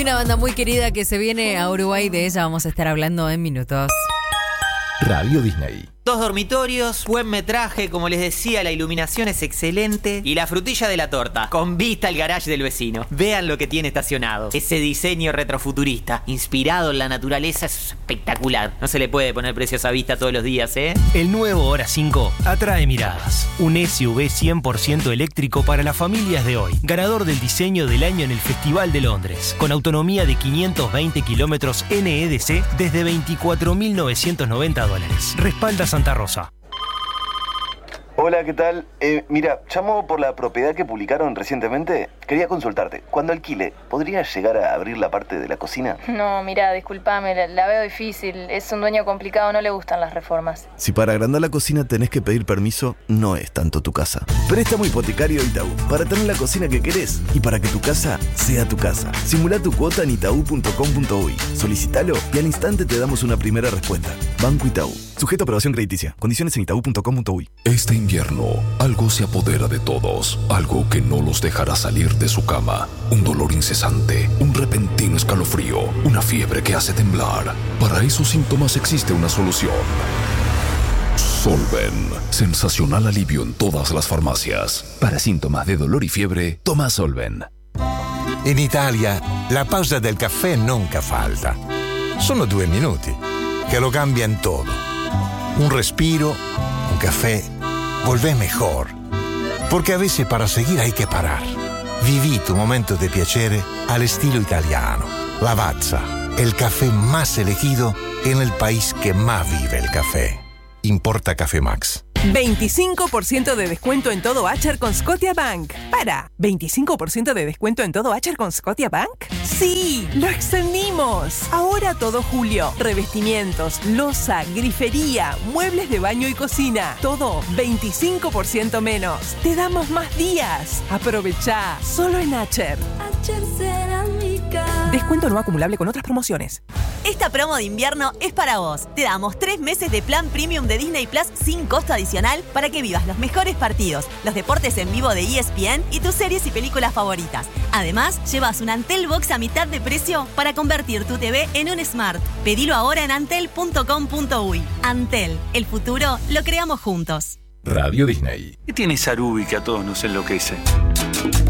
Y una banda muy querida que se viene a Uruguay, de ella vamos a estar hablando en minutos. Radio Disney. 2 dormitorios, buen metraje, como les decía, la iluminación es excelente y la frutilla de la torta, con vista al garage del vecino. Vean lo que tiene estacionado. Ese diseño retrofuturista, inspirado en la naturaleza, es espectacular. No se le puede poner precios a vista todos los días, ¿eh? El nuevo Hora 5 atrae miradas. Un SUV 100% eléctrico para las familias de hoy. Ganador del diseño del año en el Festival de Londres. Con autonomía de 520 kilómetros NEDC desde $24.990. Respalda Santa Rosa. Hola, ¿qué tal? Mira, llamo por la propiedad que publicaron recientemente. Quería consultarte. Cuando alquile, ¿podría llegar a abrir la parte de la cocina? No, mira, discúlpame, la veo difícil. Es un dueño complicado, no le gustan las reformas. Si para agrandar la cocina tenés que pedir permiso, no es tanto tu casa. Préstamo hipotecario Itaú, para tener la cocina que querés y para que tu casa sea tu casa. Simulá tu cuota en itaú.com.uy. Solicítalo y al instante te damos una primera respuesta. Banco Itaú. Sujeto a aprobación crediticia. Condiciones en itaú.com.uy. Este invierno, algo se apodera de todos. Algo que no los dejará salir de su cama. Un dolor incesante, un repentino escalofrío, una fiebre que hace temblar. Para esos síntomas existe una solución. Solven. Sensacional alivio en todas las farmacias. Para síntomas de dolor y fiebre, toma Solven. In Italia la pausa del caffè nunca falta. Sono 2 minuti che lo cambian todo. Un respiro, un café, volvé mejor. Porque a veces para seguir hay que parar. Viví tu momento de piacere al estilo italiano. Lavazza, el café más elegido en el país que más vive el café. Importa Café Max. 25% de descuento en todo Acher con Scotiabank. Para, ¿25% de descuento en todo Acher con Scotiabank? ¡Sí! ¡Lo extendimos! Ahora todo julio. Revestimientos, loza, grifería, muebles de baño y cocina. Todo 25% menos. Te damos más días. Aprovechá. Solo en Acher. Acher Cerámica. Descuento no acumulable con otras promociones. Esta promo de invierno es para vos. Te damos 3 meses de plan premium de Disney Plus sin costo adicional para que vivas los mejores partidos, los deportes en vivo de ESPN y tus series y películas favoritas. Además, llevas un Antel Box a mitad de precio para convertir tu TV en un Smart. Pedilo ahora en antel.com.uy. Antel, el futuro lo creamos juntos. Radio Disney. ¿Qué tiene Sarubi que a todos nos enloquece?